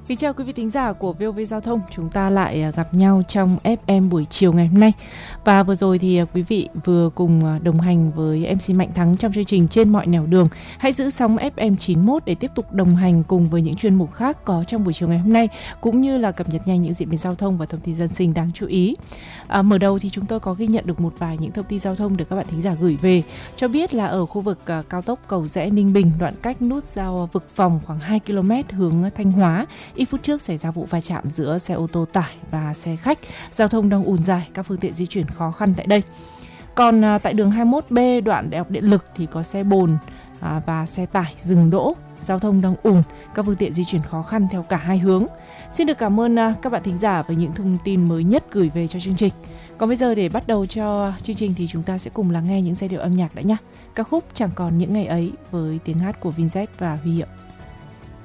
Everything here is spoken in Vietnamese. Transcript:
Kính chào quý vị thính giả của VOV Giao thông. Chúng ta lại gặp nhau trong FM buổi chiều ngày hôm nay. Và vừa rồi thì quý vị vừa cùng đồng hành với MC Mạnh Thắng trong chương trình Trên Mọi Nẻo Đường. Hãy giữ sóng FM 91 để tiếp tục đồng hành cùng với những chuyên mục khác có trong buổi chiều ngày hôm nay, cũng như là cập nhật nhanh những diễn biến giao thông và thông tin dân sinh đáng chú ý. Mở đầu thì chúng tôi có ghi nhận được một vài những thông tin giao thông được các bạn thính giả gửi về. Cho biết là ở khu vực cao tốc Cầu Giẽ Ninh Bình, đoạn cách nút giao Vực Phòng khoảng 2 km hướng Thanh Hóa, ít phút trước xảy ra vụ va chạm giữa xe ô tô tải và xe khách. Giao thông đang ùn dài, các phương tiện di chuyển khó khăn tại đây. Còn tại đường 21B đoạn Đại học Điện lực thì có xe bồn và xe tải dừng đỗ. Giao thông đang ùn, các phương tiện di chuyển khó khăn theo cả hai hướng. Xin được cảm ơn các bạn thính giả với những thông tin mới nhất gửi về cho chương trình. Còn bây giờ để bắt đầu cho chương trình thì chúng ta sẽ cùng lắng nghe những giai điệu âm nhạc đã nhé. Ca khúc Chẳng Còn Những Ngày Ấy với tiếng hát của Vincent và Huy Hiệu.